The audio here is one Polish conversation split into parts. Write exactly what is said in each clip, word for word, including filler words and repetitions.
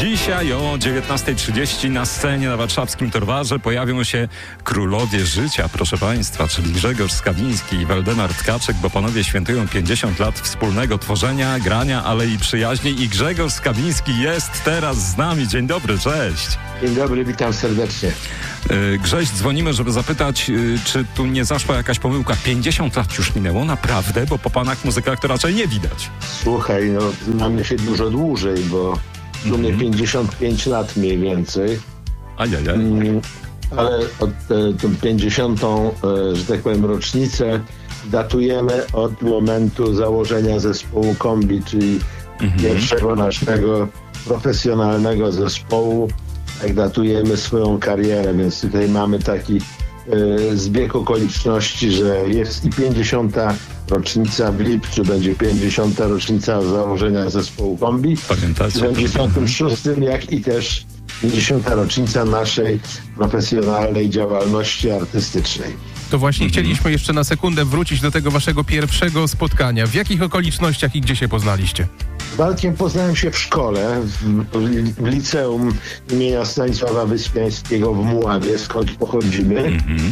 Dzisiaj o dziewiętnastej trzydzieści na scenie na warszawskim Torwarze pojawią się królowie życia, proszę Państwa, czyli Grzegorz Skawiński i Waldemar Tkaczyk, bo panowie świętują pięćdziesiąt lat wspólnego tworzenia, grania, ale i przyjaźni. I Grzegorz Skawiński jest teraz z nami. Dzień dobry, cześć. Dzień dobry, witam serdecznie. Grześ, dzwonimy, żeby zapytać, czy tu nie zaszła jakaś pomyłka. pięćdziesiąt lat już minęło, naprawdę, bo po panach muzykach to raczej nie widać. Słuchaj, no mamy się dużo dłużej, bo w sumie mm-hmm. pięćdziesiąt pięć lat mniej więcej. Ajajaj. Mm, ale od e, tą pięćdziesiątą, e, że tak powiem, rocznicę datujemy od momentu założenia zespołu Kombi, czyli mm-hmm. pierwszego naszego profesjonalnego zespołu. Jak datujemy swoją karierę, więc tutaj mamy taki y, zbieg okoliczności, że jest i pięćdziesiąta rocznica w lipcu, będzie pięćdziesiąta rocznica założenia zespołu Kombi. Pamiętacie? W siedemdziesiątym szóstym jak i też pięćdziesiąta rocznica naszej profesjonalnej działalności artystycznej. To właśnie mhm. chcieliśmy jeszcze na sekundę wrócić do tego waszego pierwszego spotkania. W jakich okolicznościach i gdzie się poznaliście? Z Waldkiem poznałem się w szkole, w, w liceum imienia Stanisława Wyspiańskiego w Mławie, skąd pochodzimy. Mm-hmm.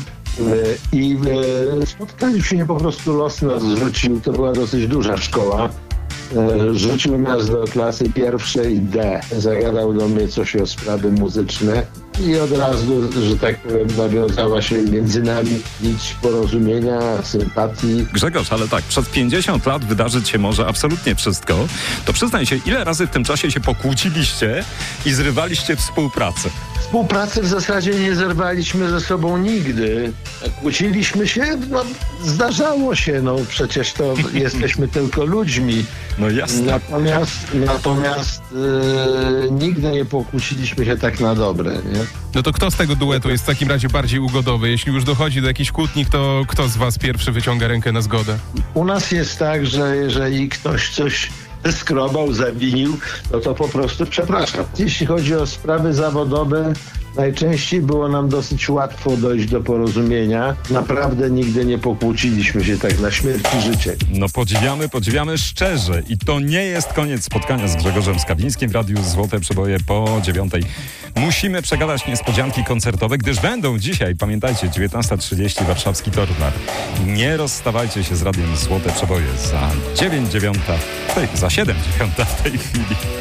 I e, spotkaliśmy się, po prostu los nas zrzucił, to była dosyć duża szkoła. E, rzucił nas do klasy pierwszej D. Zagadał do mnie coś o sprawy muzyczne i od razu, że tak powiem, nawiązała się między nami nić porozumienia, sympatii. Grzegorz, ale tak, przez pięćdziesiąt lat wydarzyć się może absolutnie wszystko. To przyznaj się, ile razy w tym czasie się pokłóciliście i zrywaliście współpracę? Współpracy w zasadzie nie zerwaliśmy ze sobą nigdy. Kłóciliśmy się, no zdarzało się, no przecież to jesteśmy tylko ludźmi. No jasne. Natomiast, natomiast yy, nigdy nie pokłóciliśmy się tak na dobre, nie? No to kto z tego duetu jest w takim razie bardziej ugodowy? Jeśli już dochodzi do jakichś kłótni, to kto z was pierwszy wyciąga rękę na zgodę? U nas jest tak, że jeżeli ktoś coś skrobał, zawinił, no to po prostu przepraszam. Jeśli chodzi o sprawy zawodowe, najczęściej było nam dosyć łatwo dojść do porozumienia. Naprawdę nigdy nie pokłóciliśmy się tak na śmierć i życie. No podziwiamy, podziwiamy szczerze. I to nie jest koniec spotkania z Grzegorzem Skawińskim w Radiu Złote Przeboje po dziewiątej. Musimy przegadać niespodzianki koncertowe, gdyż będą dzisiaj, pamiętajcie, dziewiętnasta trzydzieści warszawski Torwar. Nie rozstawajcie się z Radiem Złote Przeboje za dziewięć dziewiąta, za siedem dziewiąta w tej chwili.